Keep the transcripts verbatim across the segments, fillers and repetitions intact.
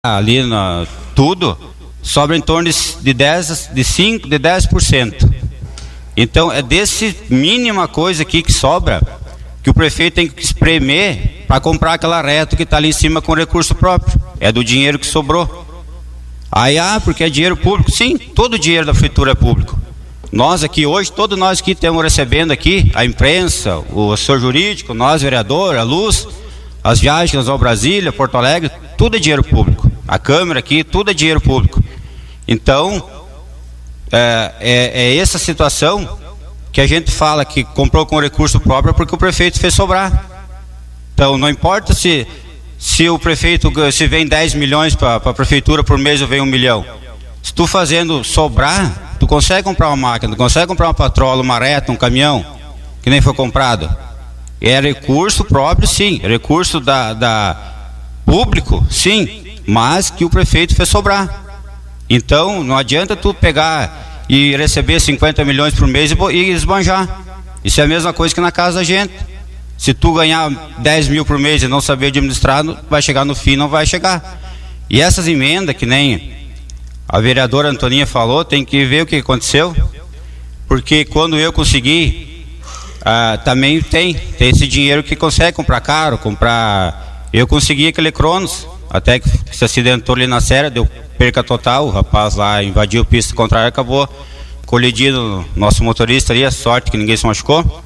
ali na tudo, sobra em torno de dez, de cinco, de dez por cento. Então é desse mínima coisa aqui que sobra que o prefeito tem que espremer para comprar aquela reta que está ali em cima com recurso próprio. É do dinheiro que sobrou. Aí, ah, porque é dinheiro público. Sim, todo o dinheiro da prefeitura é público. Nós aqui hoje, todos nós que estamos recebendo aqui, a imprensa, o assessor jurídico, nós vereador, a Luz, as viagens ao Brasília, Porto Alegre, tudo é dinheiro público. A Câmara aqui, tudo é dinheiro público. Então, é, é, é essa situação que a gente fala que comprou com recurso próprio porque o prefeito fez sobrar. Então, não importa se, se o prefeito, se vem dez milhões para a prefeitura por mês ou vem um milhão. Se tu fazendo sobrar, tu consegue comprar uma máquina, tu consegue comprar uma patrola, uma reta, um caminhão, que nem foi comprado. É recurso próprio, sim. Recurso da, da público, sim. Mas que o prefeito fez sobrar. Então, não adianta tu pegar e receber cinquenta milhões por mês e, e esbanjar. Isso é a mesma coisa que na casa da gente. Se tu ganhar dez mil por mês e não saber administrar, vai chegar no fim, não vai chegar. E essas emendas, que nem a vereadora Antoninha falou, tem que ver o que aconteceu. Porque quando eu consegui, ah, também tem, tem esse dinheiro que consegue comprar caro, comprar... Eu consegui aquele Cronos, até que se acidentou ali na serra, deu perca total, o rapaz lá invadiu a pista contrária, acabou colidindo nosso motorista ali, a sorte que ninguém se machucou.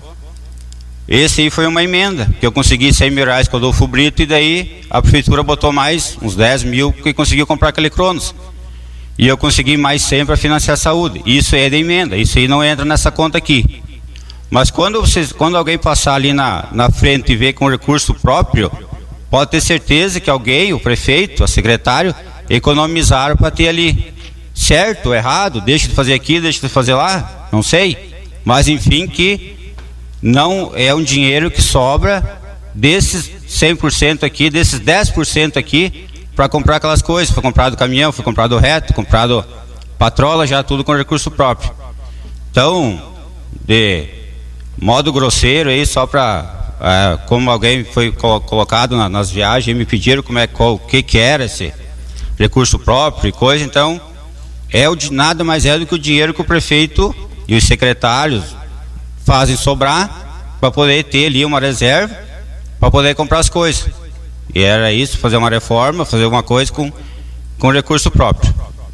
Esse aí foi uma emenda, que eu consegui cem mil reais com o Adolfo Brito, e daí a prefeitura botou mais uns dez mil que conseguiu comprar aquele Cronos. E eu consegui mais cem para financiar a saúde. Isso é de emenda, isso aí não entra nessa conta aqui. Mas quando, vocês, quando alguém passar ali na, na frente e ver com recurso próprio, pode ter certeza que alguém, o prefeito, a secretário, economizaram para ter ali. Certo, errado, deixa de fazer aqui, deixa de fazer lá, não sei. Mas enfim, que não é um dinheiro que sobra desses cem por cento aqui, desses dez por cento aqui, para comprar aquelas coisas. Foi comprado caminhão, foi comprado reto, comprado patrola, já tudo com recurso próprio. Então, de modo grosseiro aí, só para... É, como alguém foi colo colocado na, nas viagens, me pediram como é, qual, o que que era esse recurso próprio e coisa. Então é o de nada mais é do que o dinheiro que o prefeito e os secretários fazem sobrar para poder ter ali uma reserva para poder comprar as coisas. E era isso, fazer uma reforma, fazer alguma coisa com, com recurso próprio.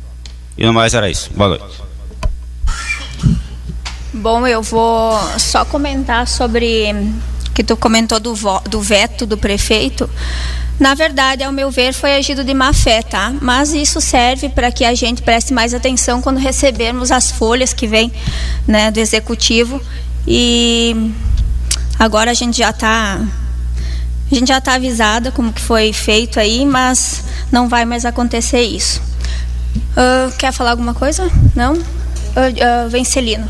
E no mais era isso. Boa noite. Bom, eu vou só comentar sobre que tu comentou do, vo, do veto do prefeito. Na verdade, ao meu ver, foi agido de má fé, tá? Mas isso serve para que a gente preste mais atenção quando recebermos as folhas que vêm, né, do executivo. E agora a gente já está a gente já está avisada como que foi feito aí, mas não vai mais acontecer isso. Uh, quer falar alguma coisa? Não? Uh, uh, Vencelino.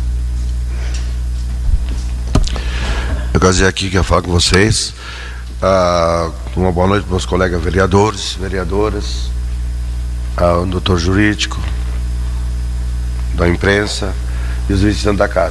Eu quero dizer aqui que eu falo com vocês, uh, uma boa noite para meus colegas vereadores, vereadoras, uh, o doutor jurídico, da imprensa e os visitantes da casa.